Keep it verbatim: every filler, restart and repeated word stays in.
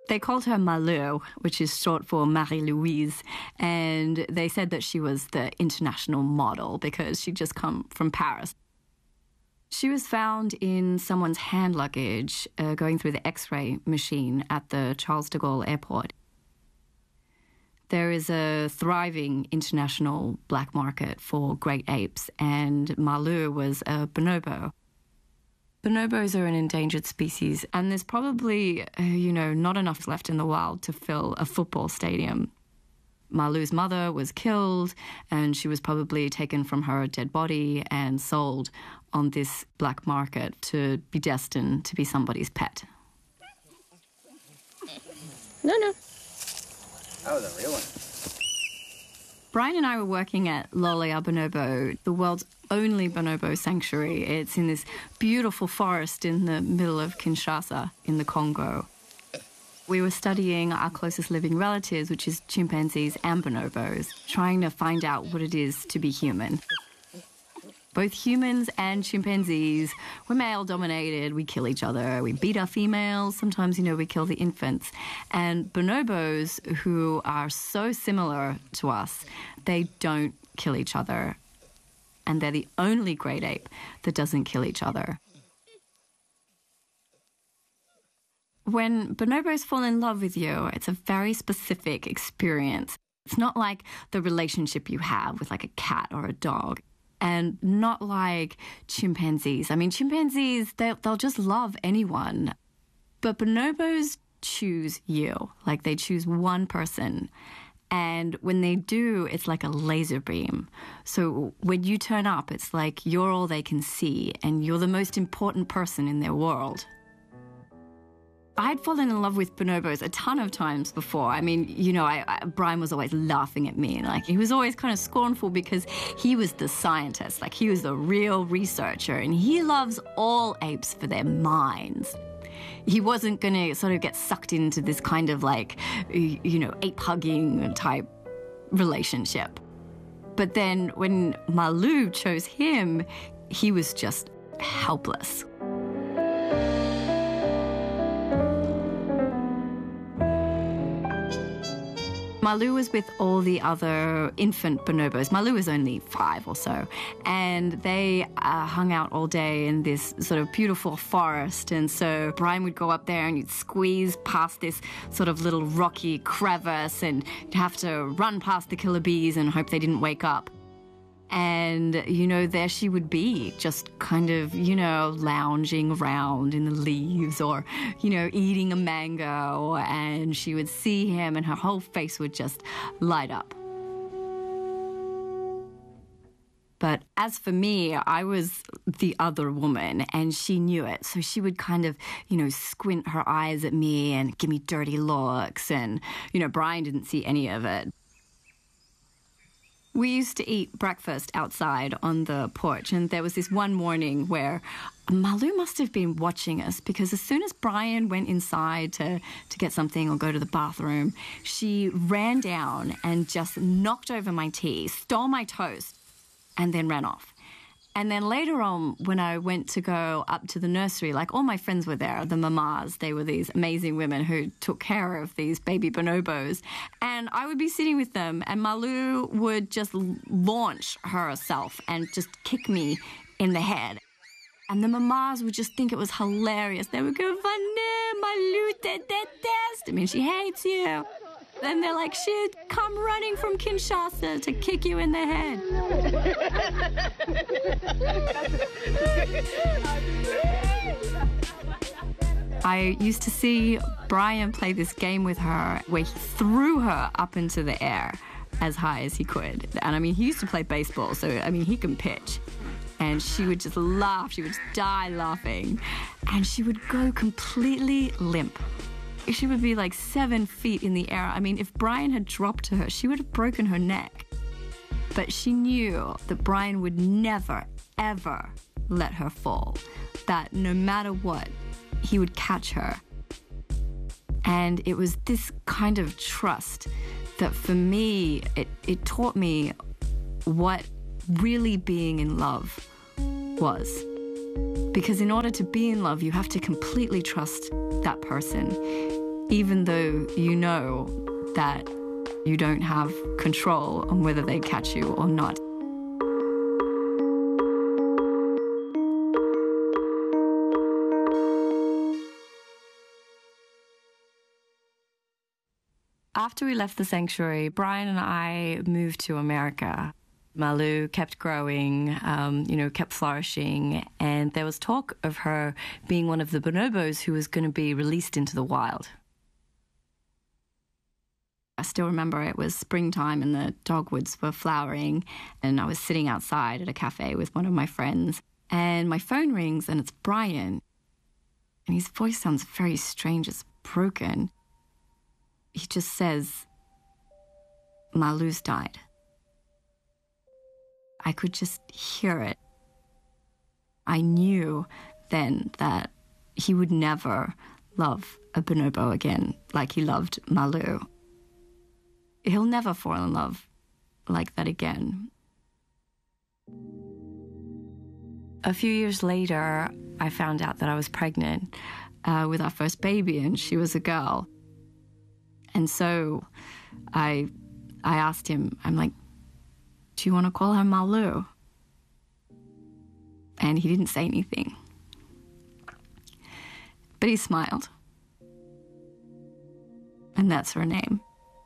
They called her Malou, which is short for Marie-Louise, and they said that she was the international model because she'd just come from Paris. She was found in someone's hand luggage uh, going through the X-ray machine at the Charles de Gaulle airport. There is a thriving international black market for great apes, and Malou was a bonobo. Bonobos are an endangered species, and there's probably, uh, you know, not enough left in the wild to fill a football stadium. Malou's mother was killed, and she was probably taken from her dead body and sold on this black market to be destined to be somebody's pet. No, no. That was a real one. Brian and I were working at Lolea Bonobo, the world's only bonobo sanctuary. It's in this beautiful forest in the middle of Kinshasa in the Congo. We were studying our closest living relatives, which is chimpanzees and bonobos, trying to find out what it is to be human. Both humans and chimpanzees, we're male-dominated, we kill each other, we beat our females, sometimes, you know, we kill the infants. And bonobos, who are so similar to us, they don't kill each other. And they're the only great ape that doesn't kill each other. When bonobos fall in love with you, it's a very specific experience. It's not like the relationship you have with like a cat or a dog. And not like chimpanzees. I mean, chimpanzees, they'll, they'll just love anyone. But bonobos choose you. Like, they choose one person. And when they do, it's like a laser beam. So when you turn up, it's like you're all they can see, and you're the most important person in their world. I'd fallen in love with bonobos a ton of times before. I mean, you know, I, I, Brian was always laughing at me. And, like, he was always kind of scornful because he was the scientist. Like, he was the real researcher. And he loves all apes for their minds. He wasn't going to sort of get sucked into this kind of, like, you know, ape-hugging type relationship. But then when Malou chose him, he was just helpless. Malou was with all the other infant bonobos. Malou was only five or so. And they uh, hung out all day in this sort of beautiful forest. And so Brian would go up there and you'd squeeze past this sort of little rocky crevice and you'd have to run past the killer bees and hope they didn't wake up. And, you know, there she would be, just kind of, you know, lounging around in the leaves or, you know, eating a mango. And she would see him and her whole face would just light up. But as for me, I was the other woman, and she knew it. So she would kind of, you know, squint her eyes at me and give me dirty looks. And, you know, Brian didn't see any of it. We used to eat breakfast outside on the porch, and there was this one morning where Malou must have been watching us, because as soon as Brian went inside to, to get something or go to the bathroom, she ran down and just knocked over my tea, stole my toast, and then ran off. And then later on, when I went to go up to the nursery, like, all my friends were there, the mamas. They were these amazing women who took care of these baby bonobos. And I would be sitting with them, and Malou would just launch herself and just kick me in the head. And the mamas would just think it was hilarious. They would go, "Vanne, Malou te déteste." I mean, she hates you. Then they're like, she'd come running from Kinshasa to kick you in the head. I used to see Brian play this game with her where he threw her up into the air as high as he could. And I mean, he used to play baseball, so I mean, he can pitch. And she would just laugh. She would just die laughing. And she would go completely limp. She would be like seven feet in the air. I mean, if Brian had dropped to her, she would have broken her neck. But she knew that Brian would never, ever let her fall. That no matter what, he would catch her. And it was this kind of trust that for me, it, it taught me what really being in love was. Because in order to be in love, you have to completely trust that person. even though you know that you don't have control on whether they catch you or not. After we left the sanctuary, Brian and I moved to America. Malu kept growing, um, you know, kept flourishing, and there was talk of her being one of the bonobos who was going to be released into the wild. I still remember it was springtime and the dogwoods were flowering, and I was sitting outside at a cafe with one of my friends, and my phone rings and it's Brian, and his voice sounds very strange, it's broken. He just says, "Malu's died." I could just hear it. I knew then that he would never love a bonobo again like he loved Malu. He'll never fall in love like that again. A few years later, I found out that I was pregnant uh, with our first baby, and she was a girl. And so I, I asked him, I'm like, "Do you want to call her Malu?" And he didn't say anything. But he smiled. And that's her name.